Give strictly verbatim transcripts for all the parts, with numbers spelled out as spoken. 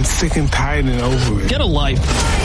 sick and tired and over it. Get a life.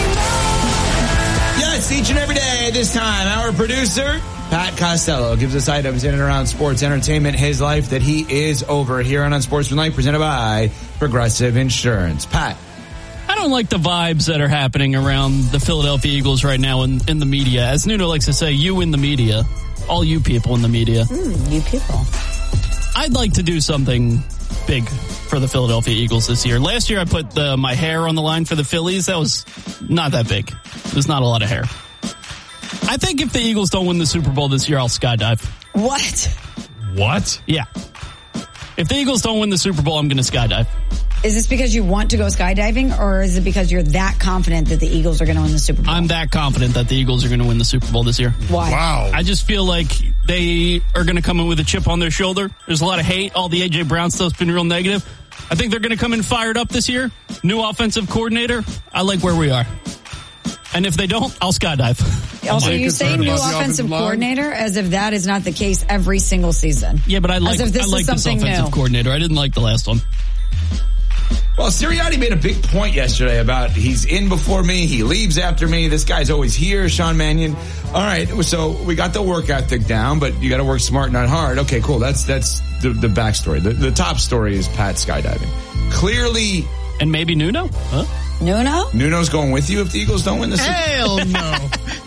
Yes, each and every day this time, our producer, Pat Costello, gives us items in and around sports, entertainment, his life that he is over here on Unsportsmanlike, presented by Progressive Insurance. Pat. I don't like the vibes that are happening around the Philadelphia Eagles right now in, in the media. As Nuno likes to say, you in the media. All you people in the media. Mm, you people. I'd like to do something big for the Philadelphia Eagles this year. Last year I put the, my hair on the line for the Phillies. That was not that big. There's not a lot of hair. I think if the Eagles don't win the Super Bowl this year, I'll skydive. What? What? Yeah. If the Eagles don't win the Super Bowl, I'm going to skydive. Is this because you want to go skydiving, or is it because you're that confident that the Eagles are going to win the Super Bowl? I'm that confident that the Eagles are going to win the Super Bowl this year. Why? Wow. I just feel like they are going to come in with a chip on their shoulder. There's a lot of hate. All the A J Brown stuff's been real negative. I think they're going to come in fired up this year. New offensive coordinator. I like where we are. And if they don't, I'll skydive. Also, Are you you say concerned new about the offensive offensive line? coordinator as if that is not the case every single season. Yeah, but I like, As if this I is like this something offensive new. coordinator. I didn't like the last one. Well, Sirianni made a big point yesterday about he's in before me, he leaves after me. This guy's always here, Sean Mannion. All right, so we got the work ethic down, but you got to work smart, not hard. Okay, cool. That's that's the, the backstory. The, the top story is Pat skydiving. Clearly, And maybe Nuno? Huh? Nuno? Nuno's going with you if the Eagles don't win the Super Bowl. Hell no.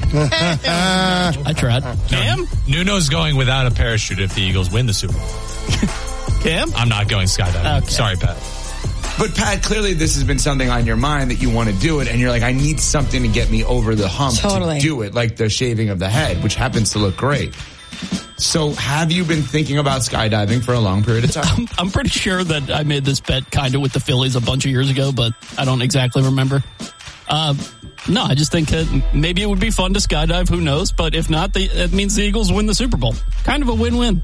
I tried. Cam? Nuno's going without a parachute if the Eagles win the Super Bowl. Cam? I'm not going skydiving. Okay. Sorry, Pat. But Pat, clearly this has been something on your mind that you want to do it, and you're like, I need something to get me over the hump Totally. to do it, like the shaving of the head, which happens to look great. So have you been thinking about skydiving for a long period of time? I'm, I'm pretty sure that I made this bet kind of with the Phillies a bunch of years ago, but I don't exactly remember. Uh, no, I just think that maybe it would be fun to skydive. Who knows? But if not, the, it means the Eagles win the Super Bowl. Kind of a win-win.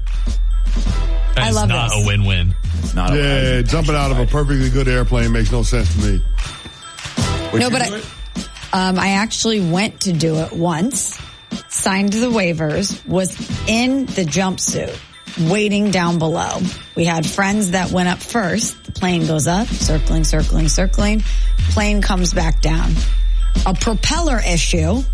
That I is love not this. a win-win. It's not. Yeah, a jumping out of a perfectly good airplane makes no sense to me. Would No, you but do I- it? Um, I actually went to do it once, signed the waivers, was in the jumpsuit, waiting down below. We had friends that went up first. The plane goes up, circling, circling, circling. Plane comes back down. A propeller issue.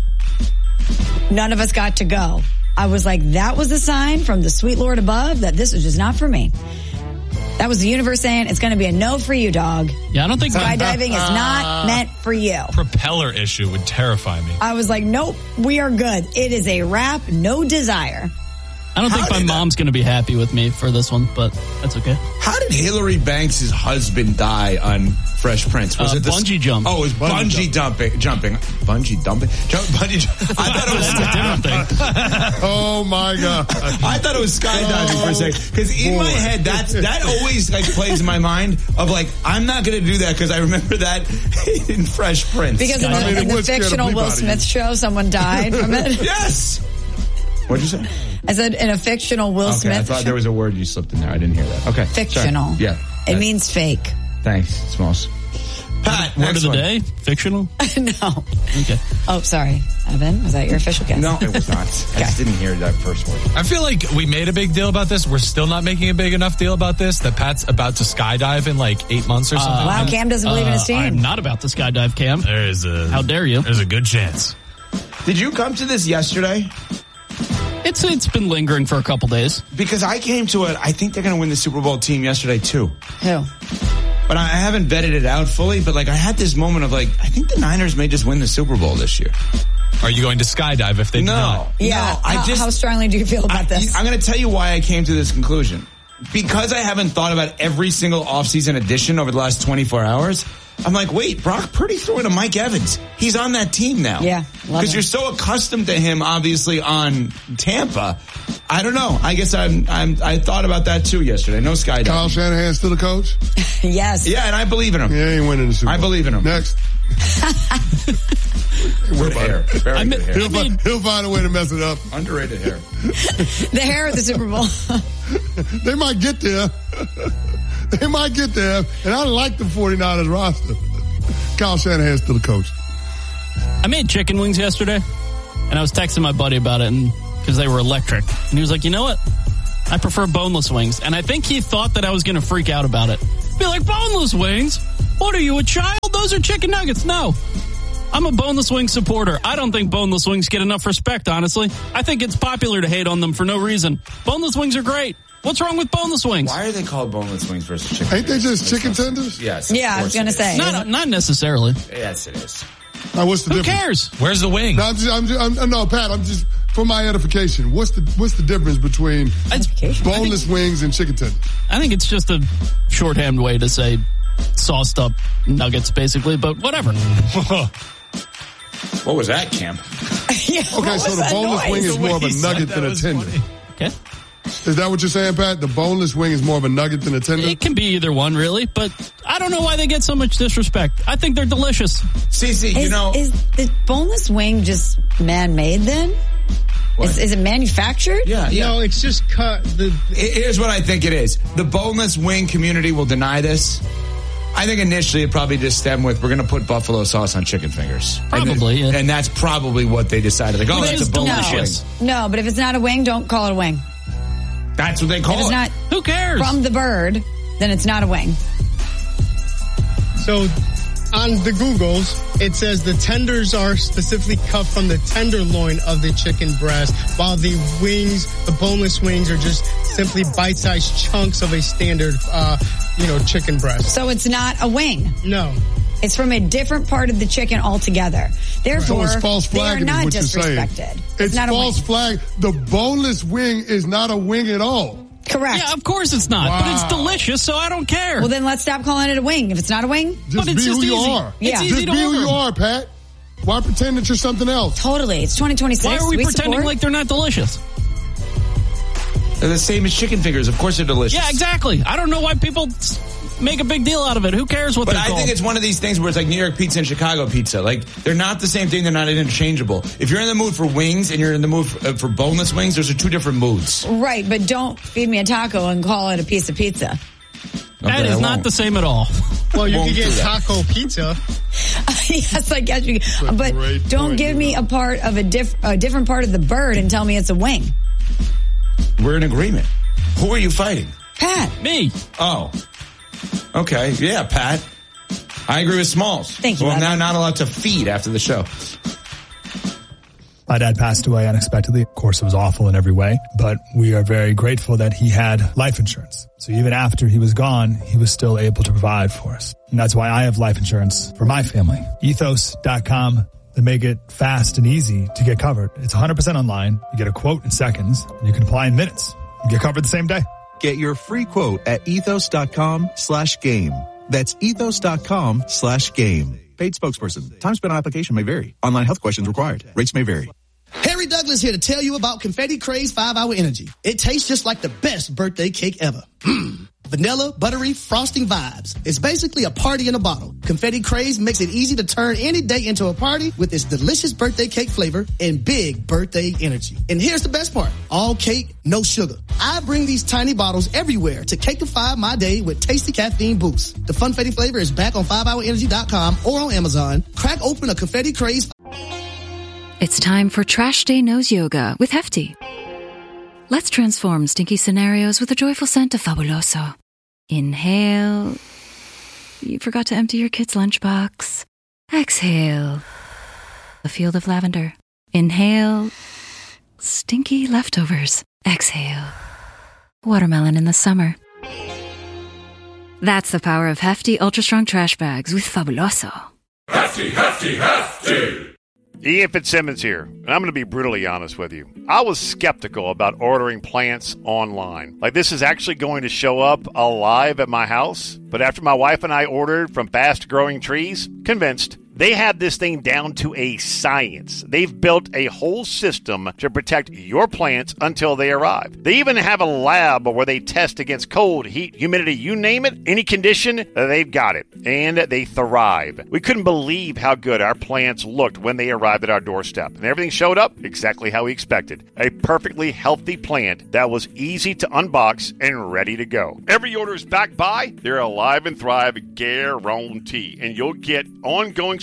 None of us got to go. I was like, that was a sign from the sweet Lord above that this was just not for me. That was the universe saying it's going to be a no for you, dog. Yeah, I don't think Skydiving is not meant for you. Propeller issue would terrify me. I was like, nope, we are good. It is a wrap, no desire. I don't How think my did that- mom's going to be happy with me for this one, but that's okay. How did Hillary Banks' husband die on Fresh Prince? Was Uh, it the bungee jump. Oh, it was bungee, Bungee dumping, jumping, bungee dumping, Jump, bungee. Jump. I thought it was. That's a different thing. Oh my God. I thought it was skydiving for a second because in my boy. head that's that always like plays in my mind of like I'm not going to do that because I remember that in Fresh Prince. Because in the, I mean, it in the would scare the fictional bleep Will out of you. Smith show, someone died from it. yes. What'd you say? I said in a fictional Will Okay, Smith I thought show. there was a word you slipped in there. I didn't hear that. Okay, sorry. Fictional. Yeah, It That- means fake. Thanks, Smalls. Pat, Word next of the one. day? Fictional? No. Okay. Oh, sorry. Evan, was that your official guess? No, it was not. I just didn't hear that first word. I feel like we made a big deal about this. We're still not making a big enough deal about this. That Pat's about to skydive in like eight months or something. Wow, Cam doesn't believe in his Uh, team. I'm not about to skydive, Cam. There is a. How dare you? There's a good chance. Did you come to this yesterday? It's It's been lingering for a couple days. Because I came to it. I think they're going to win the Super Bowl team yesterday too. Who? But I haven't vetted it out fully. But like, I had this moment of like, I think the Niners may just win the Super Bowl this year. Are you going to skydive if they do No, not? Yeah. no. I how, just how strongly do you feel about I, this? I'm going to tell you why I came to this conclusion. Because I haven't thought about every single offseason edition over the last twenty-four hours. I'm like, wait, Brock Purdy threw into Mike Evans. He's on that team now. Yeah, love because him. you're so accustomed to him, obviously on Tampa. I don't know. I guess I'm. I'm. I thought about that too yesterday. No skydiving. Kyle Shanahan still the coach? yes. Yeah, and I believe in him. He ain't winning the Super Bowl. I believe in him. Next. Good hair. Very I mean- good hair. He'll, fi- he'll find a way to mess it up. Underrated hair. The hair at the Super Bowl. They might get there. They might get there. And I like the 49ers roster. Kyle Shanahan's still the coach. I made chicken wings yesterday, and I was texting my buddy about it, and because they were electric. And he was like, you know what? I prefer boneless wings. And I think he thought that I was going to freak out about it. Be like, boneless wings? What are you, a child? Those are chicken nuggets. No. I'm a boneless wing supporter. I don't think boneless wings get enough respect, honestly. I think it's popular to hate on them for no reason. Boneless wings are great. What's wrong with boneless wings? Why are they called boneless wings versus chicken Ain't they wings? just chicken tenders? Yes. Yeah, I was going to say. Not, not necessarily. Yes, it is. Now, what's the Who difference? cares? Where's the wing? No, I'm just, I'm just, I'm, no, Pat, I'm just, for my edification, what's the what's the difference between It's, boneless wings and chicken tenders? I think it's just a shorthand way to say sauced up nuggets, basically, but whatever. What was that, Cam? Yeah, Okay, so the boneless noise? wing is more of a said nugget that than a was tender. funny. Okay. Is that what you're saying, Pat? The boneless wing is more of a nugget than a tender? It can be either one, really, but I don't know why they get so much disrespect. I think they're delicious. Cece, you Is, know. is the boneless wing just man-made then? Is, is it manufactured? yeah, yeah. No, it's just cut. The Here's what I think it is. The boneless wing community will deny this. I think initially it probably just stemmed with, we're going to put buffalo sauce on chicken fingers. Probably, And, then- yeah. and that's probably what they decided. Like, oh, Which that's is a boneless delicious. wing. No, but if it's not a wing, don't call it a wing. That's what they call If it's it. not Who cares? from the bird, then it's not a wing. So on the Googles, it says the tenders are specifically cut from the tenderloin of the chicken breast, while the wings, the boneless wings, are just simply bite-sized chunks of a standard, uh, you know, chicken breast. So it's not a wing. No. It's from a different part of the chicken altogether. So Therefore, it's false they are flagging is not what you're saying. disrespected. It's, It's not a false wing. flag. The boneless wing is not a wing at all. Correct. Yeah, of course it's not, but it's Wow. delicious, so I don't care. Well, then let's stop calling it a wing. If it's not a wing, Just But be it's who just you easy. are. Yeah. It's Just easy to be who order you them. are, Pat. Why pretend that you're something else? totally. It's twenty twenty-six. Why are we, We pretending support. like they're not delicious? They're the same as chicken fingers. Of course they're delicious. Yeah, exactly. I don't know why people s- make a big deal out of it. Who cares what But they're I called? think it's one of these things where it's like New York pizza and Chicago pizza. Like, they're not the same thing. They're not interchangeable. If you're in the mood for wings and you're in the mood for, uh, for boneless wings, those are two different moods. Right, but don't feed me a taco and call it a piece of pizza. that Okay, is I not won't. the same at all. Well, you Won't can get do that. taco pizza. Yes, I guess you. a But great don't point, give you me know. a part of a, diff, a different part of the bird and tell me it's a wing. We're in agreement. Who are you fighting? Pat, Me. Oh. Okay. Yeah, Pat. I agree with Smalls. Thank you, Well, I'm bud. now not allowed to feed after the show. My dad passed away unexpectedly. Of course, it was awful in every way, but we are very grateful that he had life insurance. So even after he was gone, he was still able to provide for us. And that's why I have life insurance for my family. ethos dot com. They make it fast and easy to get covered. It's one hundred percent online. You get a quote in seconds, and you can apply in minutes. You get covered the same day. Get your free quote at ethos.com slash game. That's ethos.com slash game. Paid spokesperson. Time spent on application may vary. Online health questions required. Rates may vary. Harry Douglas here to tell you about Confetti Craze five hour Energy. It tastes just like the best birthday cake ever. Vanilla, buttery, frosting vibes. It's basically a party in a bottle. Confetti Craze makes it easy to turn any day into a party with its delicious birthday cake flavor and big birthday energy. And here's the best part. All cake, no sugar. I bring these tiny bottles everywhere to cakeify my day with tasty caffeine boost. The Funfetti flavor is back on five hour energy dot com or on Amazon. Crack open a Confetti Craze. It's time for Trash Day Nose Yoga with Hefty. Let's transform stinky scenarios with a joyful scent of Fabuloso. Inhale. You forgot to empty your kid's lunchbox. Exhale. A field of lavender. Inhale. Stinky leftovers. Exhale. Watermelon in the summer. That's the power of Hefty Ultra Strong Trash Bags with Fabuloso. Hefty, hefty, hefty. Ian Fitzsimmons here, and I'm going to be brutally honest with you. I was skeptical about ordering plants online. Like, this is actually going to show up alive at my house. But after my wife and I ordered from Fast Growing Trees, convinced. They have this thing down to a science. They've built a whole system to protect your plants until they arrive. They even have a lab where they test against cold, heat, humidity, you name it, any condition, they've got it. And they thrive. We couldn't believe how good our plants looked when they arrived at our doorstep. And everything showed up exactly how we expected. A perfectly healthy plant that was easy to unbox and ready to go. Every order is backed by their Alive and Thrive guarantee. And you'll get ongoing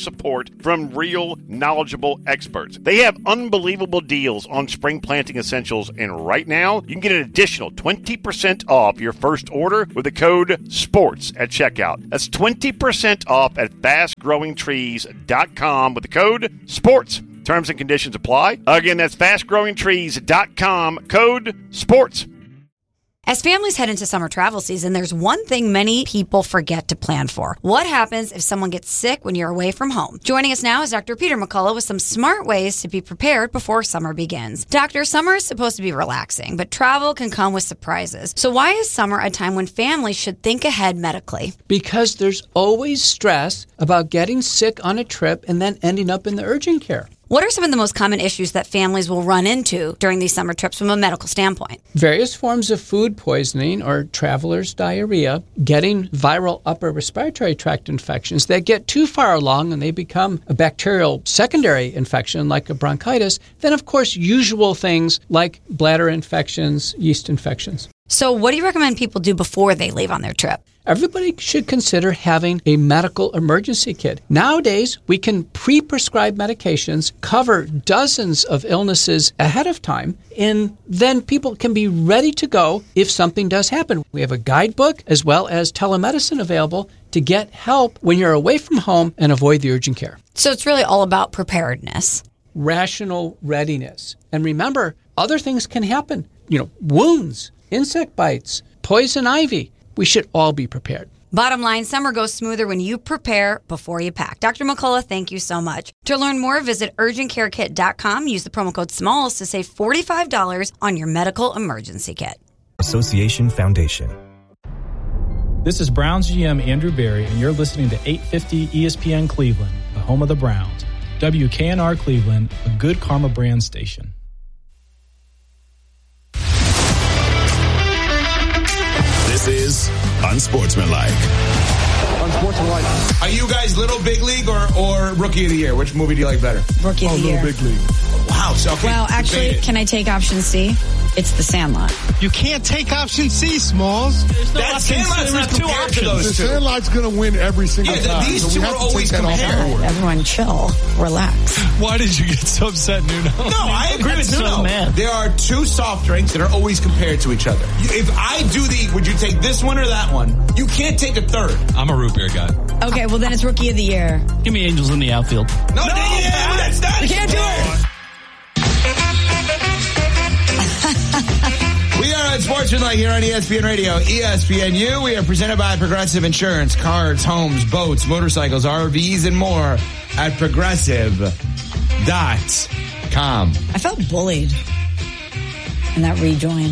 support from real, knowledgeable experts. They have unbelievable deals on spring planting essentials, and right now, you can get an additional twenty percent off your first order with the code SPORTS at checkout. That's twenty percent off at fast growing trees dot com with the code SPORTS. Terms and conditions apply. Again, that's fast growing trees dot com, code SPORTS. As families head into summer travel season, there's one thing many people forget to plan for. What happens if someone gets sick when you're away from home? Joining us now is Doctor Peter McCullough with some smart ways to be prepared before summer begins. Doctor, summer is supposed to be relaxing, but travel can come with surprises. So why is summer a time when families should think ahead medically? Because there's always stress about getting sick on a trip and then ending up in the urgent care. What are some of the most common issues that families will run into during these summer trips from a medical standpoint? Various forms of food poisoning or traveler's diarrhea, getting viral upper respiratory tract infections that get too far along and they become a bacterial secondary infection like a bronchitis. Then, of course, usual things like bladder infections, yeast infections. So what do you recommend people do before they leave on their trip? Everybody should consider having a medical emergency kit. Nowadays, we can pre-prescribe medications, cover dozens of illnesses ahead of time, and then people can be ready to go if something does happen. We have a guidebook as well as telemedicine available to get help when you're away from home and avoid the urgent care. So it's really all about preparedness. Rational readiness. And remember, other things can happen. You know, wounds, insect bites, poison ivy. We should all be prepared. Bottom line, summer goes smoother when you prepare before you pack. Doctor McCullough, thank you so much. To learn more, visit urgent care kit dot com. Use the promo code SMALLS to save forty-five dollars on your medical emergency kit. Association Foundation. This is Browns G M Andrew Berry, and you're listening to eight fifty E S P N Cleveland, the home of the Browns. W K N R Cleveland, a Good Karma brand station. This is Unsportsmanlike. Unsportsmanlike. Are you guys Little Big League or, or Rookie of the Year? Which movie do you like better? Rookie of oh, the Year. Little Big League. Wow. So, okay, well, actually, debated. Can I take option C? It's The Sandlot. You can't take option C, Smalls. There's no that Sandlot's not two options. The Sandlot's going to win every single yeah, time. These so two we are have to always take that compared. off. Everyone chill. Relax. Why did you get so upset, Nuno? No, I agree with so Nuno. mad. There are two soft drinks that are always compared to each other. If I do the, would you take this one or that one? You can't take a third. I'm a root beer guy. Okay, well then it's Rookie of the Year. Give me Angels in the outfield. No, no, yeah, that's not. You can't do it. We are on Sportsmanlike here on E S P N Radio, E S P N U. We are presented by Progressive Insurance, cars, homes, boats, motorcycles, R Vs, and more at progressive dot com. I felt bullied in that rejoin.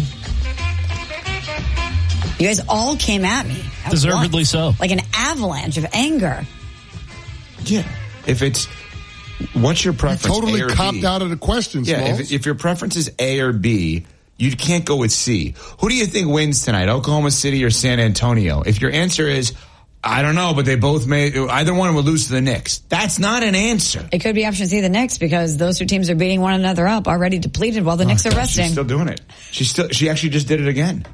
You guys all came at me. At Deservedly once, so. Like an avalanche of anger. Yeah. If it's, what's your preference? You totally A or copped B? out of the question, Yeah, Smalls. if, if your preference is A or B, you can't go with C. Who do you think wins tonight, Oklahoma City or San Antonio? If your answer is, I don't know, but they both may, either one would lose to the Knicks. That's not an answer. It could be option C, the Knicks, because those two teams are beating one another up, already depleted while the Oh, Knicks are God, resting. She's still doing it. She's still, she actually just did it again.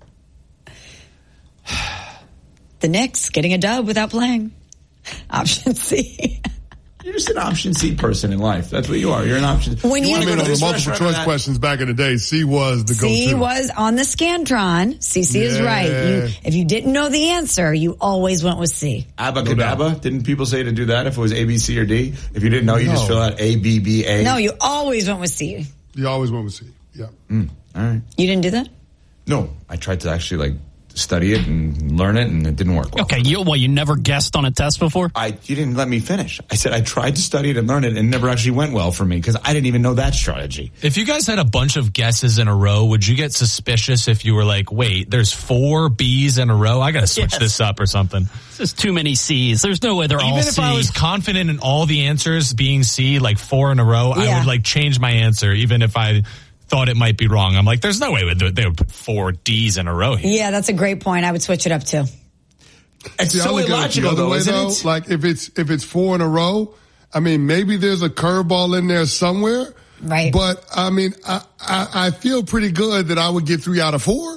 The Knicks getting a dub without playing. Option C. You're just an option C person in life. That's what you are. You're an option. When you- I wanna mean, go on to the this multiple restaurant or choice that? questions back in the day, C was the go-to. C was on the Scantron. C C is Yeah. right. You, if you didn't know the answer, you always went with C. Abacadabra? Didn't people say to do that if it was A, B, C, or D? If you didn't know, you No. just fill out A, B, B, A. No, you always went with C. You always went with C. Yeah. Mm, all right. You didn't do that? No, I tried to actually like study it and learn it, and it didn't work well. Okay, you, well, you never guessed on a test before? I you didn't let me finish. I said I tried to study it and learn it, and it never actually went well for me because I didn't even know that strategy. If you guys had a bunch of guesses in a row, would you get suspicious if you were like, wait, there's four B's in a row? I got to switch Yes. this up or something. There's too many C's. There's no way they're Even all if C. I was confident in all the answers being C, like four in a row, I Yeah. would like change my answer, even if I thought it might be wrong. I'm like, there's no way they would put four D's in a row here. Yeah, that's a great point. I would switch it up too. It's See, I so look at it the illogical, other though, way, isn't though. it? Like if it's if it's four in a row, I mean, maybe there's a curveball in there somewhere. Right. But I mean, I, I I feel pretty good that I would get three out of four.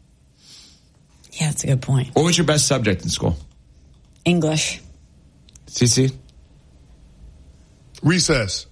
Yeah, that's a good point. What was your best subject in school? English. C C? Recess.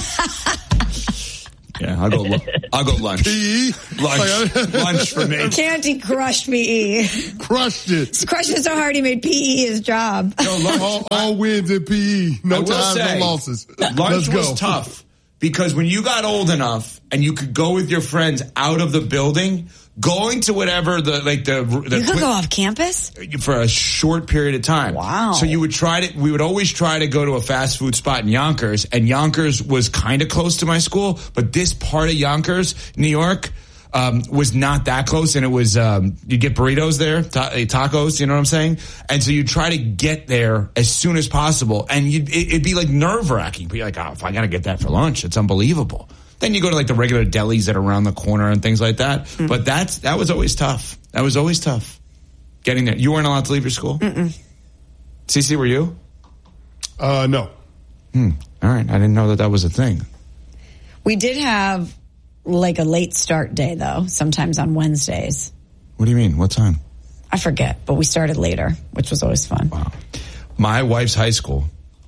Yeah, I'll go. I'll go lunch. P E lunch, lunch for me. Canty crushed P E. Crushed it. He crushed it so hard he made P E his job. No, lunch, all, all wins in P E. No ties, say, no losses. Lunch Let's was go. tough because when you got old enough and you could go with your friends out of the building, going to whatever the like the, the you could quick, go off campus for a short period of time. Wow! So you would try to. We would always try to go to a fast food spot in Yonkers, and Yonkers was kind of close to my school, but this part of Yonkers, New York, um, was not that close, and it was um, you get burritos there, ta- tacos. You know what I'm saying? And so you try to get there as soon as possible, and you'd, it, it'd be like nerve wracking. Be like, oh, if I got to get that for lunch, it's unbelievable. Then you go to like the regular delis that are around the corner and things like that. Mm. But that's that was always tough. That was always tough. Getting there. You weren't allowed to leave your school? Mm-mm. Cece, were you? Uh, no. Hmm. All right. I didn't know that that was a thing. We did have like a late start day, though, sometimes on Wednesdays. What do you mean? What time? I forget, but we started later, which was always fun. Wow. My wife's high school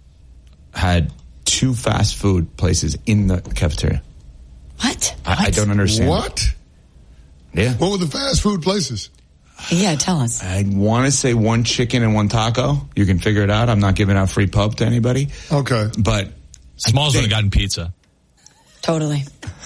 had two fast food places in the cafeteria. What? I, I don't understand. What? Yeah. What were the fast food places? Yeah, tell us. I want to say one chicken and one taco. You can figure it out. I'm not giving out free pub to anybody. Okay. But Smalls would have gotten pizza. Totally.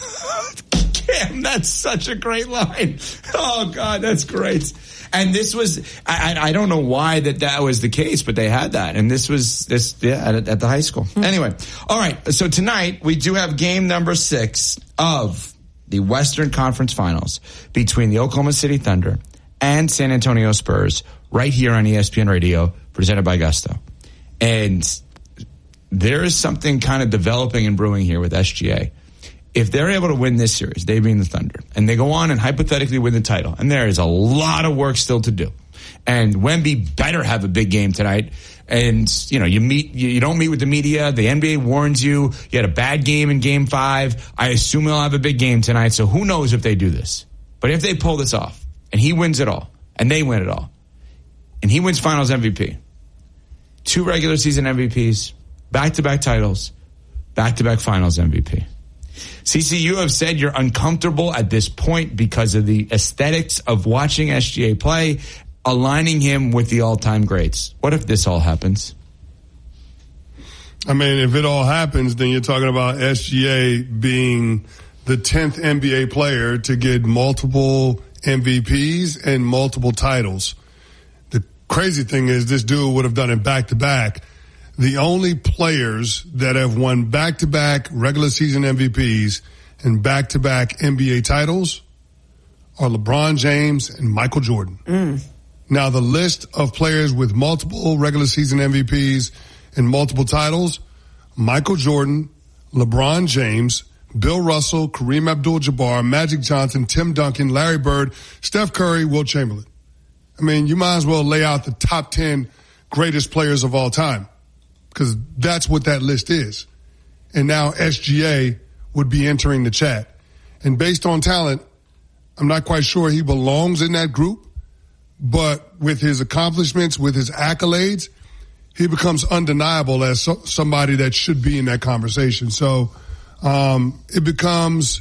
Cam, that's such a great line. Oh, God, that's great. And this was, I, I don't know why that that was the case, but they had that. And this was, this yeah, at, at the high school. Mm-hmm. Anyway, all right. So tonight we do have game number six of the Western Conference Finals between the Oklahoma City Thunder and San Antonio Spurs right here on E S P N Radio, presented by Gusto. And there is something kind of developing and brewing here with S G A. If they're able to win this series, they being the Thunder, and they go on and hypothetically win the title, and there is a lot of work still to do. And Wemby better have a big game tonight. And, you know, you meet, you, you don't meet with the media. The N B A warns you. You had a bad game in game five. I assume they'll have a big game tonight. So who knows if they do this? But if they pull this off, and he wins it all, and they win it all, and he wins Finals M V P, two regular season M V Ps, back-to-back titles, back-to-back Finals M V P. Cece, you have said you're uncomfortable at this point because of the aesthetics of watching S G A play, aligning him with the all-time greats. What if this all happens? I mean, if it all happens, then you're talking about S G A being the tenth N B A player to get multiple M V Ps and multiple titles. The crazy thing is this dude would have done it back-to-back. The only players that have won back-to-back regular season M V Ps and back-to-back N B A titles are LeBron James and Michael Jordan. Mm. Now, the list of players with multiple regular season M V Ps and multiple titles, Michael Jordan, LeBron James, Bill Russell, Kareem Abdul-Jabbar, Magic Johnson, Tim Duncan, Larry Bird, Steph Curry, Wilt Chamberlain. I mean, you might as well lay out the top ten greatest players of all time, because that's what that list is. And now S G A would be entering the chat. And based on talent, I'm not quite sure he belongs in that group, but with his accomplishments, with his accolades, he becomes undeniable as so, somebody that should be in that conversation. So um, it becomes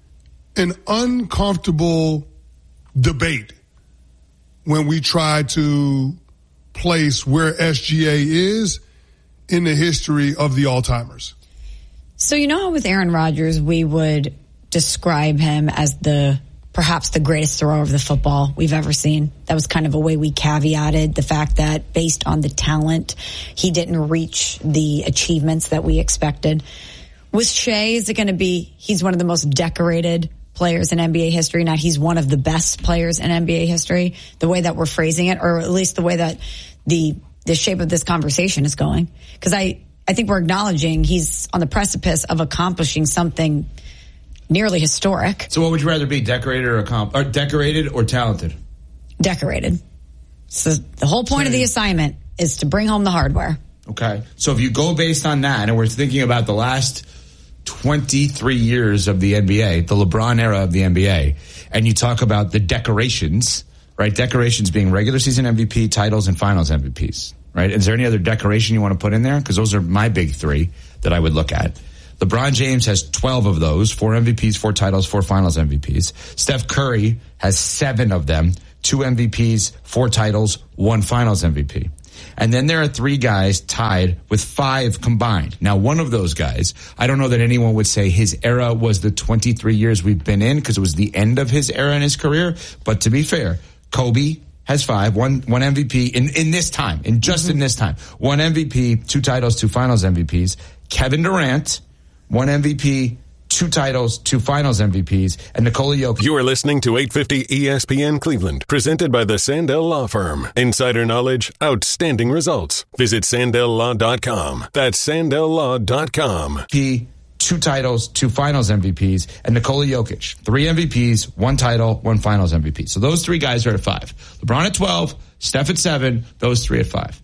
an uncomfortable debate when we try to place where S G A is in the history of the all-timers. So you know how with Aaron Rodgers, we would describe him as the perhaps the greatest thrower of the football we've ever seen. That was kind of a way we caveated the fact that based on the talent, he didn't reach the achievements that we expected. With Shea, is it going to be, he's one of the most decorated players in N B A history, not he's one of the best players in N B A history, the way that we're phrasing it, or at least the way that the the shape of this conversation is going. Because I, I think we're acknowledging he's on the precipice of accomplishing something nearly historic. So what would you rather be, decorated or, accom- or decorated or talented? Decorated. So the whole point Same. of the assignment is to bring home the hardware. Okay. So if you go based on that, and we're thinking about the last twenty-three years of the N B A, the LeBron era of the N B A, and you talk about the decorations, right? Decorations being regular season M V P, titles, and finals M V Ps. right? Is there any other decoration you want to put in there? Because those are my big three that I would look at. LeBron James has twelve of those, four M V Ps, four titles, four finals M V Ps. Steph Curry has seven of them, two M V Ps, four titles, one finals M V P. And then there are three guys tied with five combined. Now, one of those guys, I don't know that anyone would say his era was the twenty-three years we've been in because it was the end of his era in his career. But to be fair, Kobe has five, one, one M V P in, in this time, in just mm-hmm. in this time. One M V P, two titles, two finals M V Ps. Kevin Durant, one M V P, two titles, two finals M V Ps, and Nikola Jokic. You are listening to eight fifty E S P N Cleveland, presented by the Sandell Law Firm. Insider knowledge, outstanding results. Visit sandell law dot com. That's sandell law dot com. P, two titles, two finals M V Ps, and Nikola Jokic, three M V Ps, one title, one finals M V P. So those three guys are at five. LeBron at twelve, Steph at seven, those three at five.